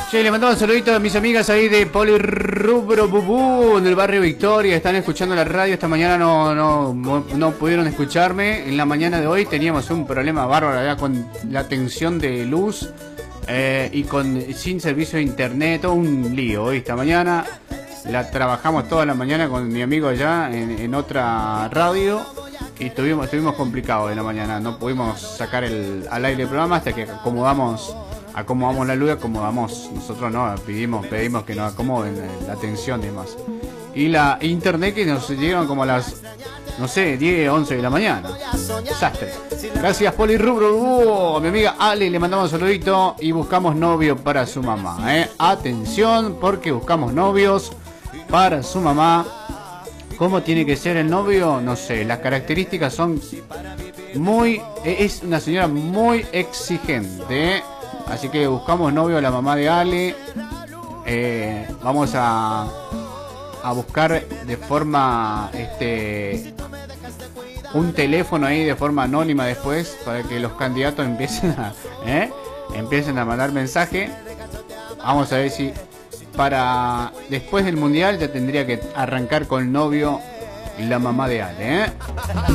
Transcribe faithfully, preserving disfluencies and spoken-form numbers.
Che, le mandamos un saludito a mis amigas ahí de Polirrubro Bubú en el barrio Victoria. Están escuchando la radio. Esta mañana no, no, no pudieron escucharme. En la mañana de hoy teníamos un problema bárbaro allá con la tensión de luz eh, y con sin servicio de internet. Todo un lío hoy esta mañana. La trabajamos toda la mañana con mi amigo allá en, en otra radio. Y estuvimos, estuvimos complicados en la mañana. No pudimos sacar el, al aire el programa hasta que acomodamos... acomodamos la luz, acomodamos, nosotros no, pedimos, pedimos que nos acomoden la atención y demás. Y la internet que nos llegan como a las, no sé, diez, once de la mañana. Desastre. Gracias, Polirrubro. Uh, mi amiga Ale, le mandamos un saludito y buscamos novio para su mamá. ¿eh? Atención, porque buscamos novios para su mamá. ¿Cómo tiene que ser el novio? No sé, las características son muy, es una señora muy exigente, ¿eh? Así que buscamos novio a la mamá de Ale. Eh, vamos a, a buscar de forma este un teléfono ahí de forma anónima después para que los candidatos empiecen a ¿eh? empiecen a mandar mensaje. Vamos a ver si para después del mundial ya tendría que arrancar con novio la mamá de Ale, ¿eh?